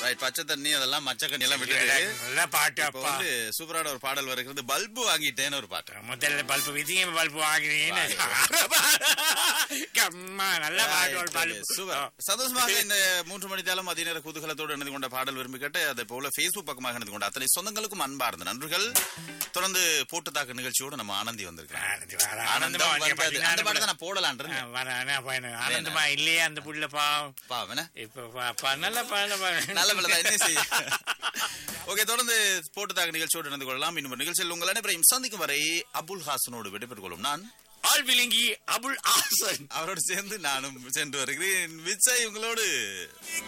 பச்சை தண்ணி அதெல்லாம் மச்சக்கண்ணி எல்லாம் விட்டுட்டு நல்ல பாட்டு இப்ப அப்பா. வந்து சூப்பரான ஒரு பாடல் வருகிறது. பல்பு வாங்கிட்டேன்னு ஒரு பாட்டு. முதல்ல பல்பு விதிங்க பல்பு வாங்குறீங்கன்னு நல்ல பாட்டு ஒரு பல்பு. சூப்பர். சந்தோஷமாக இந்த 3 மணி தேலம் அதிக நேர குதூகலத்தோடு இணைந்து கொண்ட பாடல் விரும்பி கேட்டு அதே போல Facebook பக்கமாக இணைந்து கொண்ட அத்தனை சொந்தங்களுக்கும் அன்பார்ந்த நன்றிகள். தொடர்ந்து போட்டு தாக்கு நிகழ்ச்சியோடு நம்ம ஆனந்தி வந்திருக்கேன். ஆனந்தமா அந்த பாட்டு தான் நான் போடலான் ஆனந்தமா இல்லையே அந்த புள்ள பாவன இப்ப நல்ல நல்ல பிள்ளை என்ன செய்ய. ஓகே, தொடர்ந்து போட்டு தாக்கு நிகழ்ச்சியோடு இணைந்து கொள்ளலாம். இன்னும் நிகழ்ச்சியில் உங்கள் அனைவரையும் சந்திக்கும் வரை அபுல் ஹாசனோடு விடைபெற்றுக் கொள்ளும் நான் ஆள் விழுங்கி அபுல் ஹாசன். அவரோடு சேர்ந்து நானும் சென்று வருகிறேன். விஜய் உங்களோடு.